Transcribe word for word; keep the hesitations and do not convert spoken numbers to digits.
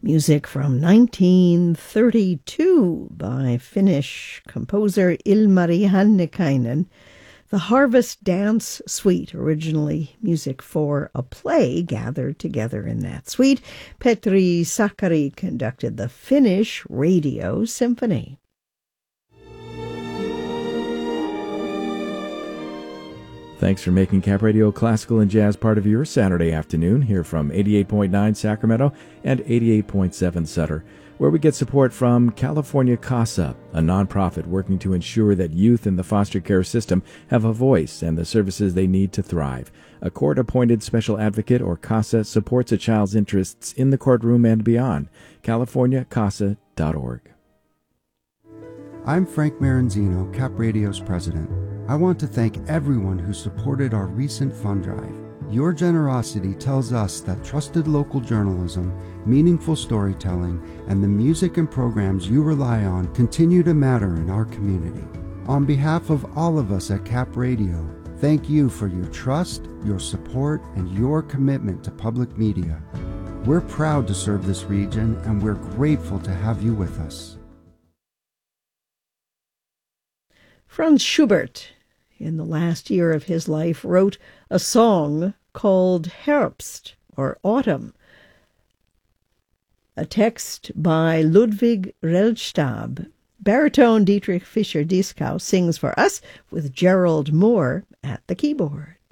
Music from nineteen thirty-two by Finnish composer Ilmari Hannikainen. The Harvest Dance Suite, originally music for a play gathered together in that suite. Petri Sakari conducted the Finnish Radio Symphony. Thanks for making Cap Radio Classical and Jazz part of your Saturday afternoon, here from eighty-eight point nine Sacramento and eighty-eight point seven Sutter, where we get support from California CASA, a nonprofit working to ensure that youth in the foster care system have a voice and the services they need to thrive. A court-appointed special advocate, or CASA, supports a child's interests in the courtroom and beyond. california casa dot org. I'm Frank Maranzino, Cap Radio's president. I want to thank everyone who supported our recent fund drive. Your generosity tells us that trusted local journalism, meaningful storytelling, and the music and programs you rely on continue to matter in our community. On behalf of all of us at Cap Radio, thank you for your trust, your support, and your commitment to public media. We're proud to serve this region, and we're grateful to have you with us. Franz Schubert, in the last year of his life, wrote a song called Herbst, or Autumn, a text by Ludwig Rellstab. Baritone Dietrich Fischer-Dieskau sings for us with Gerald Moore at the keyboard.